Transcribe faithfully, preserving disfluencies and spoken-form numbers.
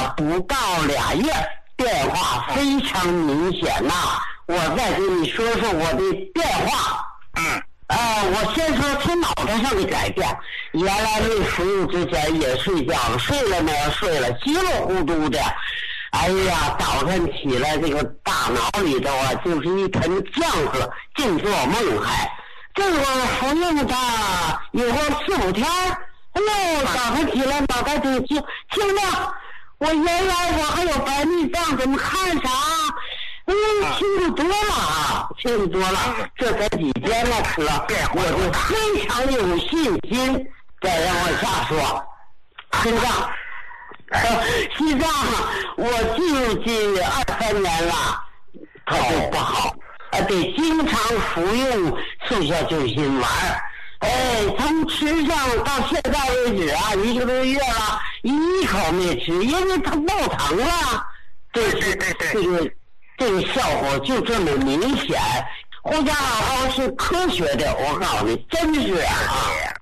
了不到俩月，变化非常明显呐、啊。我再跟你说说我的变化。 嗯。 呃，我先说从脑袋上的改变。原来没服用之前也睡觉了，睡了没有睡了，稀里糊涂的。哎呀，早晨起来这个大脑里头啊，就是一盆浆子，净做梦还。这个服用它有个四五天，哎呦，早晨起来脑袋就清清亮。我原来我还有白内障，怎么看啥？哎呦，清楚多了啊，清楚多了。这才几天了，吃了，我就非常有信心。再让我下说，心脏，呃，心脏，我进入去二三年了，它就不好，呃，得经常服用速效救心丸。哎，从吃上到现在为止啊，一个多月了，一口没吃，因为它爆疼了。这是这个这个效果就这么明显。胡家老高是科学的，我告诉你，真是啊。